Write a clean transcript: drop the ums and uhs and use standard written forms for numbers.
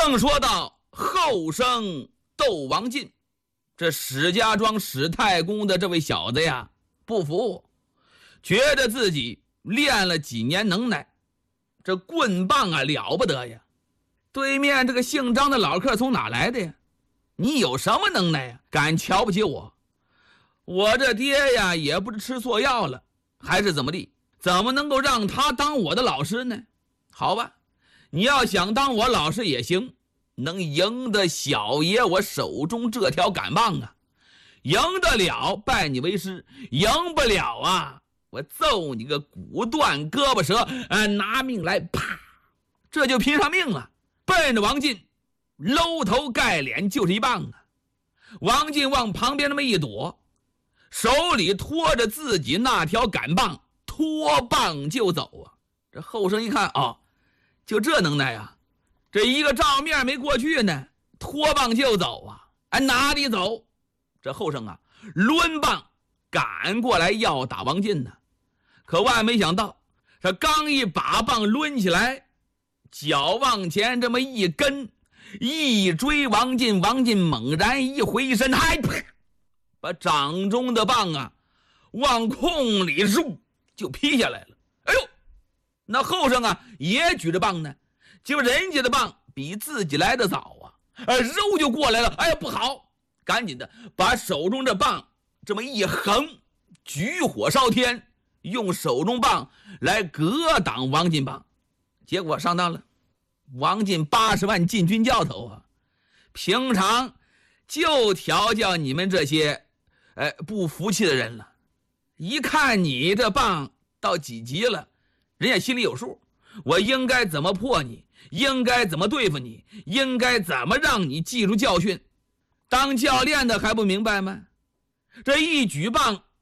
正说到后生斗王进，这史家庄史太公的这位小子呀不服，觉得自己练了几年能耐，这棍棒啊了不得呀。对面这个姓张的老客从哪来的呀？你有什么能耐呀？敢瞧不起我？我这爹呀也不知吃错药了还是怎么地，怎么能够让他当我的老师呢？好吧，你要想当我老师也行，能赢得小爷我手中这条杆棒啊，赢得了拜你为师，赢不了啊我揍你个骨断胳膊折，拿命来啪，这就拼上命了。奔着王进搂头盖脸就是一棒啊。王进往旁边那么一躲，手里拖着自己那条杆棒，拖棒就走啊。这后生一看就这能耐啊，这一个照面没过去呢，拖棒就走啊，哪里走？这后生啊抡棒赶过来要打王进呢，可万没想到这刚一把棒抡起来，脚往前这么一跟，一追王进，王进猛然一回身，把掌中的棒啊往空里就劈下来了。哎呦，那后生啊也举着棒呢，结果人家的棒比自己来得早肉就过来了。哎呀不好，赶紧的把手中这棒这么一横，举火烧天，用手中棒来格挡王进棒。结果上当了，王进80万禁军教头啊，平常就调教你们这些不服气的人了，一看你这棒到几级了，人家心里有数，我应该怎么破你，应该怎么对付你，应该怎么让你记住教训。当教练的还不明白吗？这一举棒